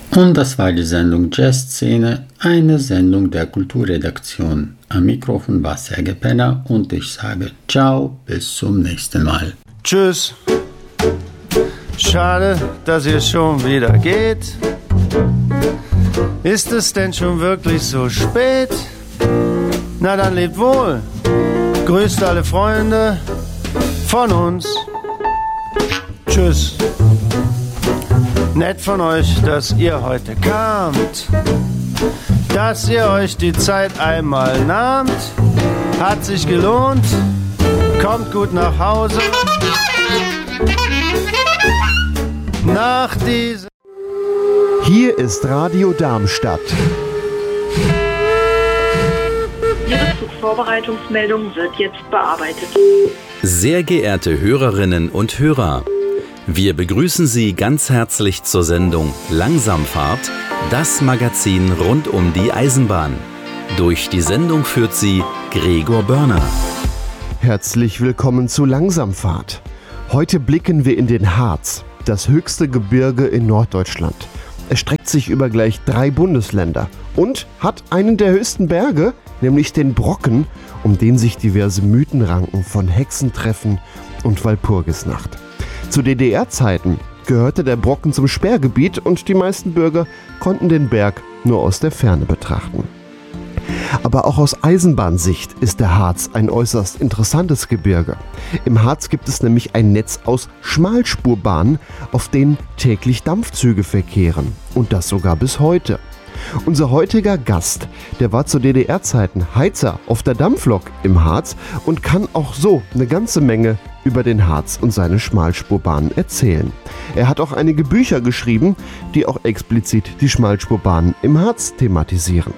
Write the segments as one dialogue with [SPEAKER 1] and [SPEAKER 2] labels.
[SPEAKER 1] Und das war die Sendung Jazzszene, eine Sendung der Kulturredaktion. Am Mikrofon war Serge Penner und ich sage ciao, bis zum nächsten Mal.
[SPEAKER 2] Tschüss. Schade, dass ihr schon wieder geht. Ist es denn schon wirklich so spät? Na dann lebt wohl. Grüßt alle Freunde von uns. Tschüss. Nett von euch, dass ihr heute kamt. Dass ihr euch die Zeit einmal nahmt. Hat sich gelohnt. Kommt gut nach Hause. Nach diesem...
[SPEAKER 3] Hier ist Radio Darmstadt.
[SPEAKER 4] Ihre Zugvorbereitungsmeldung wird jetzt bearbeitet.
[SPEAKER 5] Sehr geehrte Hörerinnen und Hörer, wir begrüßen Sie ganz herzlich zur Sendung Langsamfahrt, das Magazin rund um die Eisenbahn. Durch die Sendung führt Sie Gregor Börner.
[SPEAKER 3] Herzlich willkommen zu Langsamfahrt. Heute blicken wir in den Harz, das höchste Gebirge in Norddeutschland. Es streckt sich über gleich 3 Bundesländer und hat einen der höchsten Berge, nämlich den Brocken, um den sich diverse Mythen ranken von Hexentreffen und Walpurgisnacht. Zu DDR-Zeiten gehörte der Brocken zum Sperrgebiet und die meisten Bürger konnten den Berg nur aus der Ferne betrachten. Aber auch aus Eisenbahnsicht ist der Harz ein äußerst interessantes Gebirge. Im Harz gibt es nämlich ein Netz aus Schmalspurbahnen, auf denen täglich Dampfzüge verkehren. Und das sogar bis heute. Unser heutiger Gast, der war zu DDR-Zeiten Heizer auf der Dampflok im Harz und kann auch so eine ganze Menge über den Harz und seine Schmalspurbahnen erzählen. Er hat auch einige Bücher geschrieben, die auch explizit die Schmalspurbahnen im Harz thematisieren.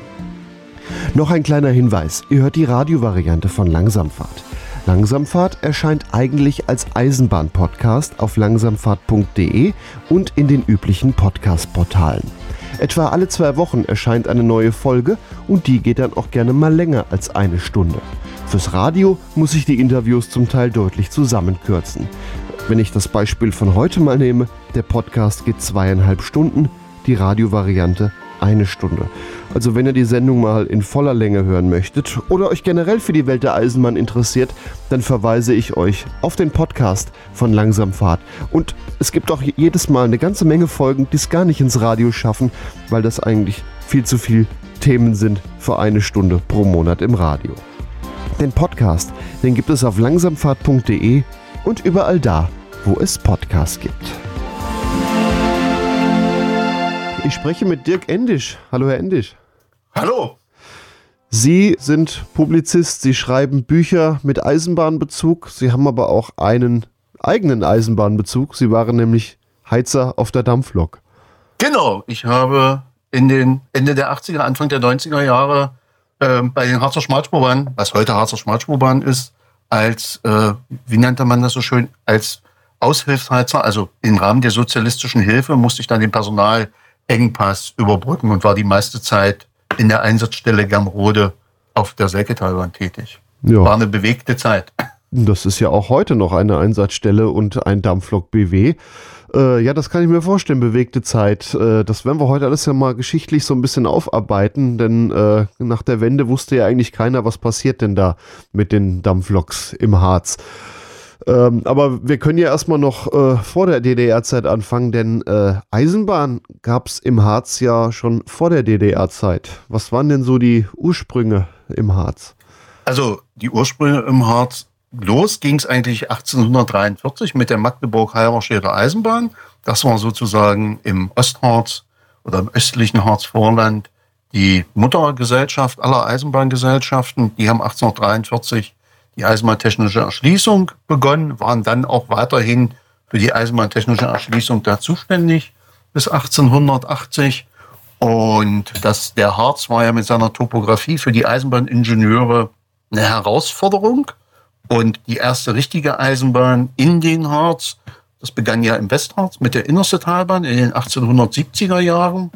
[SPEAKER 3] Noch ein kleiner Hinweis, ihr hört die Radiovariante von Langsamfahrt. Langsamfahrt erscheint eigentlich als Eisenbahn-Podcast auf langsamfahrt.de und in den üblichen Podcast-Portalen. Etwa alle 2 Wochen erscheint eine neue Folge und die geht dann auch gerne mal länger als eine Stunde. Fürs Radio muss ich die Interviews zum Teil deutlich zusammenkürzen. Wenn ich das Beispiel von heute mal nehme, der Podcast geht 2,5 Stunden, die Radiovariante 1 Stunde. Also wenn ihr die Sendung mal in voller Länge hören möchtet oder euch generell für die Welt der Eisenbahn interessiert, dann verweise ich euch auf den Podcast von Langsamfahrt. Und es gibt auch jedes Mal eine ganze Menge Folgen, die es gar nicht ins Radio schaffen, weil das eigentlich viel zu viel Themen sind für 1 Stunde pro Monat im Radio. Den Podcast, den gibt es auf langsamfahrt.de und überall da, wo es Podcasts gibt. Ich spreche mit Dirk Endisch. Hallo, Herr Endisch.
[SPEAKER 6] Hallo.
[SPEAKER 3] Sie sind Publizist, Sie schreiben Bücher mit Eisenbahnbezug. Sie haben aber auch einen eigenen Eisenbahnbezug. Sie waren nämlich Heizer auf der Dampflok.
[SPEAKER 6] Genau, ich habe in den Ende der 80er, Anfang der 90er Jahre bei den Harzer Schmalspurbahnen, was heute Harzer Schmalspurbahn ist, als, wie nannte man das so schön, als Aushilfsheizer, also im Rahmen der sozialistischen Hilfe, musste ich dann den Personalengpass überbrücken und war die meiste Zeit in der Einsatzstelle Germrode auf der Selketalbahn tätig.
[SPEAKER 3] Ja.
[SPEAKER 6] War eine bewegte Zeit.
[SPEAKER 3] Das ist ja auch heute noch eine Einsatzstelle und ein Dampflok BW. Ja, das kann ich mir vorstellen, bewegte Zeit. Das werden wir heute alles ja mal geschichtlich so ein bisschen aufarbeiten, denn nach der Wende wusste ja eigentlich keiner, was passiert denn da mit den Dampfloks im Harz. Aber wir können ja erstmal noch vor der DDR-Zeit anfangen, denn Eisenbahn gab es im Harz ja schon vor der DDR-Zeit. Was waren denn so die Ursprünge im Harz?
[SPEAKER 6] Also die Ursprünge im Harz, los ging es eigentlich 1843 mit der Magdeburg-Halberstädter Eisenbahn. Das war sozusagen im Ostharz oder im östlichen Harzvorland die Muttergesellschaft aller Eisenbahngesellschaften. Die haben 1843 die eisenbahntechnische Erschließung begonnen, waren dann auch weiterhin für die eisenbahntechnische Erschließung da zuständig bis 1880. Und der Harz war ja mit seiner Topographie für die Eisenbahningenieure eine Herausforderung. Und die erste richtige Eisenbahn in den Harz, das begann ja im Westharz mit der Innerste Talbahn in den 1870er Jahren.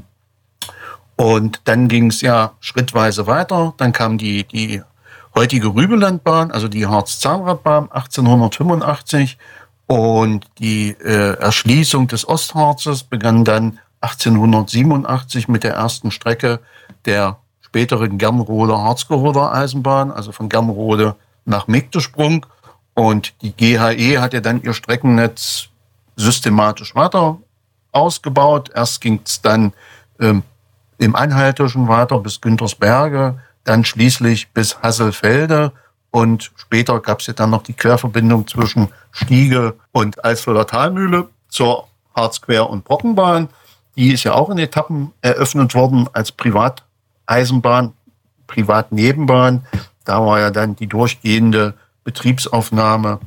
[SPEAKER 6] Und dann ging es ja schrittweise weiter. Dann kam die heutige Rübelandbahn, also die Harz-Zahnradbahn 1885. Und die Erschließung des Ostharzes begann dann 1887 mit der ersten Strecke der späteren Gernrode-Harzgeroder Eisenbahn, also von Gernrode nach Megdesprung. Und die GHE hat ja dann ihr Streckennetz systematisch weiter ausgebaut. Erst ging es dann im Anhaltischen weiter bis Güntersberge, dann schließlich bis Hasselfelde. Und später gab es ja dann noch die Querverbindung zwischen Stiege und Eisfelder Talmühle zur Harzquer- und Brockenbahn. Die ist ja auch in Etappen eröffnet worden als Privateisenbahn, Privatnebenbahn. Da war ja dann die durchgehende Betriebsaufnahme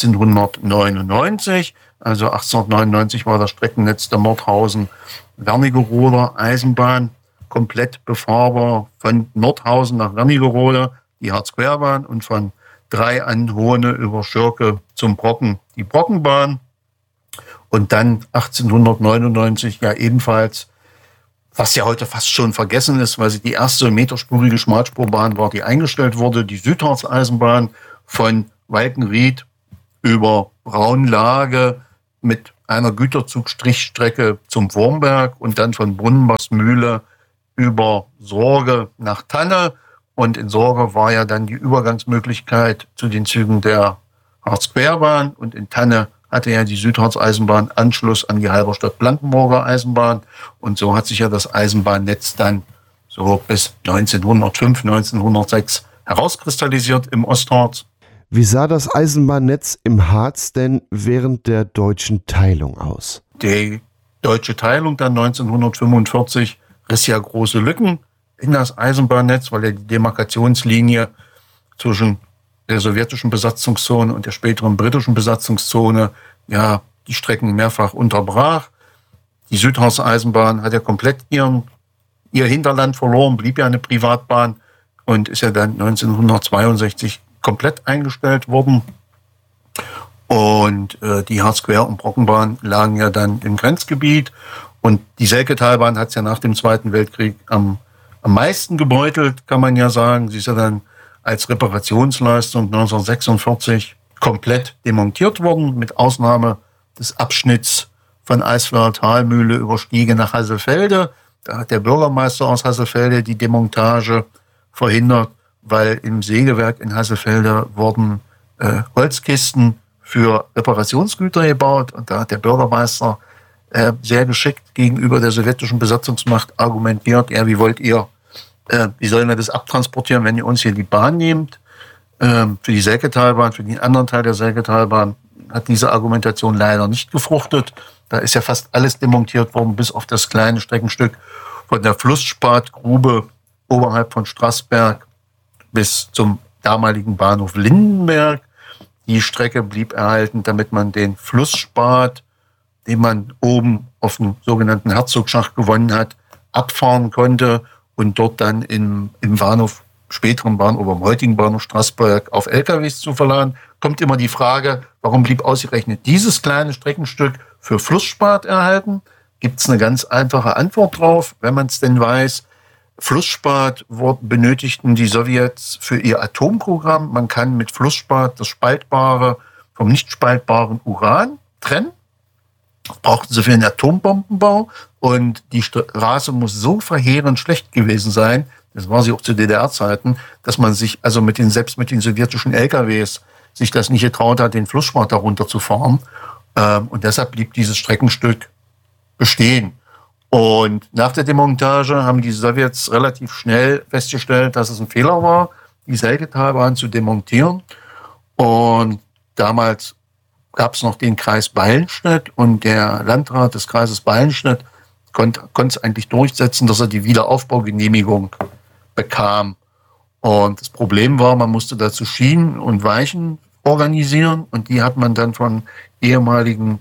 [SPEAKER 6] 1899. Also 1899 war das Streckennetz der Nordhausen-Wernigerode Eisenbahn komplett befahrbar von Nordhausen nach Wernigerode, die Harzquerbahn, und von Drei an Hohne über Schirke zum Brocken die Brockenbahn. Und dann 1899 ja ebenfalls, was ja heute fast schon vergessen ist, weil sie die erste meterspurige Schmalspurbahn war, die eingestellt wurde, die Südharz-Eisenbahn von Walkenried über Braunlage mit einer Güterzug-Strichstrecke zum Wurmberg und dann von Brunnenbachsmühle über Sorge nach Tanne. Und in Sorge war ja dann die Übergangsmöglichkeit zu den Zügen der Harzquerbahn. Und in Tanne hatte ja die Südharz-Eisenbahn Anschluss an die Halberstadt-Blankenburger Eisenbahn. Und so hat sich ja das Eisenbahnnetz dann so bis 1905, 1906 herauskristallisiert im Ostharz.
[SPEAKER 3] Wie sah das Eisenbahnnetz im Harz denn während der deutschen Teilung aus?
[SPEAKER 6] Die deutsche Teilung dann 1945 riss ja große Lücken in das Eisenbahnnetz, weil ja die Demarkationslinie zwischen der sowjetischen Besatzungszone und der späteren britischen Besatzungszone ja die Strecken mehrfach unterbrach. Die Südharz-Eisenbahn hat ja komplett ihr Hinterland verloren, blieb ja eine Privatbahn und ist ja dann 1962 komplett eingestellt worden. Und die Harzquer- und Brockenbahn lagen ja dann im Grenzgebiet. Und die Selketalbahn hat es ja nach dem Zweiten Weltkrieg am meisten gebeutelt, kann man ja sagen. Sie ist ja dann als Reparationsleistung 1946 komplett demontiert worden, mit Ausnahme des Abschnitts von Eisfelder Talmühle über Stiege nach Hasselfelde. Da hat der Bürgermeister aus Hasselfelde die Demontage verhindert, weil im Sägewerk in Hasselfelde wurden Holzkisten für Reparationsgüter gebaut. Und da hat der Bürgermeister sehr geschickt gegenüber der sowjetischen Besatzungsmacht argumentiert, ja, wie sollen wir das abtransportieren, wenn ihr uns hier die Bahn nehmt? Für die Selketalbahn, für den anderen Teil der Selketalbahn hat diese Argumentation leider nicht gefruchtet. Da ist ja fast alles demontiert worden, bis auf das kleine Streckenstück von der Flussspat-Grube oberhalb von Straßberg bis zum damaligen Bahnhof Lindenberg. Die Strecke blieb erhalten, damit man den Flussspat, den man oben auf dem sogenannten Herzogschacht gewonnen hat, abfahren konnte und dort dann im Bahnhof, späteren Bahnhof, oder im heutigen Bahnhof Straßberg auf LKWs zu verladen. Kommt immer die Frage, warum blieb ausgerechnet dieses kleine Streckenstück für Flussspat erhalten? Gibt es eine ganz einfache Antwort drauf, wenn man es denn weiß. Flussspat benötigten die Sowjets für ihr Atomprogramm. Man kann mit Flussspat das spaltbare vom nicht spaltbaren Uran trennen. Brauchten sie für den Atombombenbau. Und die Straße muss so verheerend schlecht gewesen sein, das war sie auch zu DDR-Zeiten, dass man sich also selbst mit den sowjetischen LKWs sich das nicht getraut hat, den Flussspat darunter zu fahren. Und deshalb blieb dieses Streckenstück bestehen. Und nach der Demontage haben die Sowjets relativ schnell festgestellt, dass es ein Fehler war, die Selketalbahn zu demontieren. Und damals gab es noch den Kreis Ballenstedt und der Landrat des Kreises Ballenstedt konnte es eigentlich durchsetzen, dass er die Wiederaufbaugenehmigung bekam. Und das Problem war, man musste dazu Schienen und Weichen organisieren und die hat man dann von ehemaligen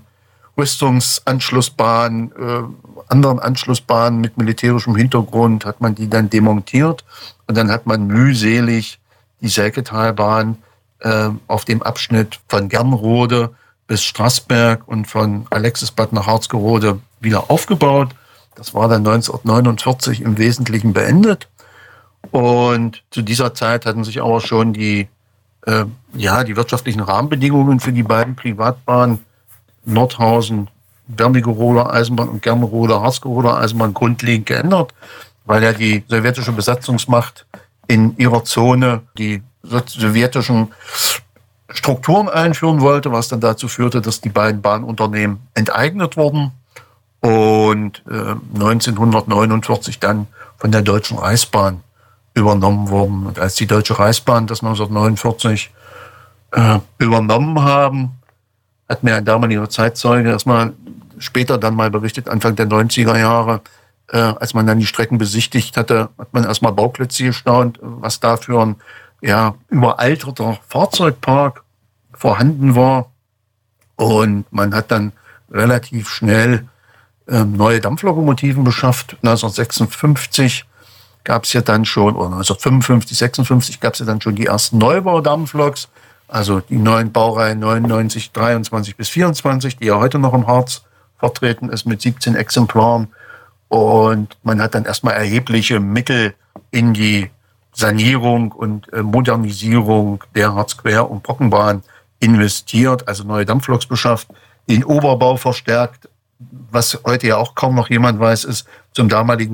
[SPEAKER 6] Rüstungsanschlussbahnen, anderen Anschlussbahnen mit militärischem Hintergrund, hat man die dann demontiert und dann hat man mühselig die Selketalbahn auf dem Abschnitt von Gernrode bis Straßberg und von Alexisbad nach Harzgerode wieder aufgebaut. Das war dann 1949 im Wesentlichen beendet. Und zu dieser Zeit hatten sich aber schon die wirtschaftlichen Rahmenbedingungen für die beiden Privatbahnen Nordhausen Wernigeroder Eisenbahn und Germeroder, Eisenbahn grundlegend geändert, weil ja die sowjetische Besatzungsmacht in ihrer Zone die sowjetischen Strukturen einführen wollte, was dann dazu führte, dass die beiden Bahnunternehmen enteignet wurden und 1949 dann von der Deutschen Reichsbahn übernommen wurden. Und als die Deutsche Reichsbahn das 1949 übernommen haben, hat mir ein damaliger Zeitzeuge erstmal später dann mal berichtet, Anfang der 90er Jahre, als man dann die Strecken besichtigt hatte, hat man erstmal Bauklötze gestaunt, was da für ein überalterter Fahrzeugpark vorhanden war. Und man hat dann relativ schnell neue Dampflokomotiven beschafft. 1956 gab es ja dann schon, oder 1955, 56 gab es ja dann schon die ersten Neubaudampfloks, also die neuen Baureihen 99, 23 bis 24, die ja heute noch im Harz vertreten ist mit 17 Exemplaren. Und man hat dann erstmal erhebliche Mittel in die Sanierung und Modernisierung der Harzquer- und Brockenbahn investiert, also neue Dampfloks beschafft, den Oberbau verstärkt. Was heute ja auch kaum noch jemand weiß, ist, zum damaligen